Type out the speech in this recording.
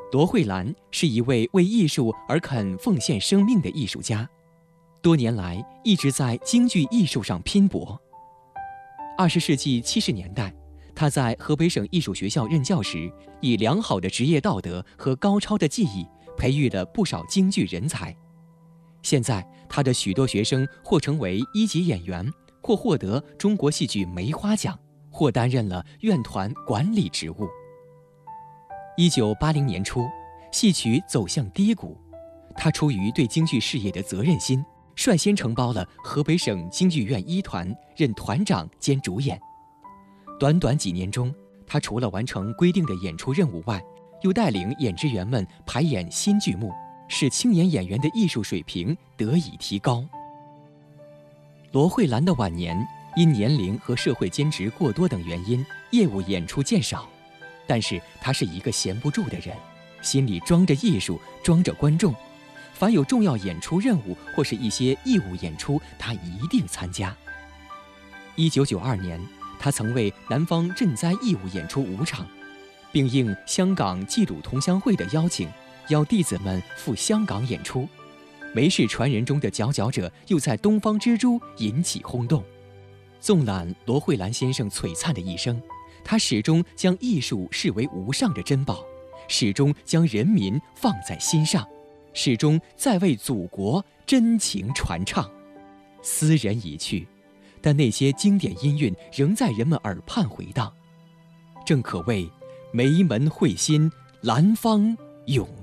罗慧兰是一位为艺术而肯奉献生命的艺术家，多年来一直在京剧艺术上拼搏。20世纪70年代，他在河北省艺术学校任教时，以良好的职业道德和高超的技艺，培育了不少京剧人才。现在，他的许多学生或成为一级演员，或获得中国戏剧梅花奖，或担任了院团管理职务。1980年初，戏曲走向低谷，他出于对京剧事业的责任心，率先承包了河北省京剧院一团，任团长兼主演。短短几年中，他除了完成规定的演出任务外，又带领演职员们排演新剧目，使青年演员的艺术水平得以提高。罗慧兰的晚年因年龄和社会兼职过多等原因，业务演出渐少。但是他是一个闲不住的人，心里装着艺术，装着观众。凡有重要演出任务或是一些义务演出，他一定参加。1992年，他曾为南方赈灾义务演出5场，并应香港冀鲁同乡会的邀请，邀弟子们赴香港演出。梅氏传人中的佼佼者又在东方之珠引起轰动。纵览罗慧兰先生璀璨的一生，他始终将艺术视为无上的珍宝，始终将人民放在心上，始终在为祖国真情传唱。斯人已去，但那些经典音韵仍在人们耳畔回荡，正可谓梅门会心，兰芳永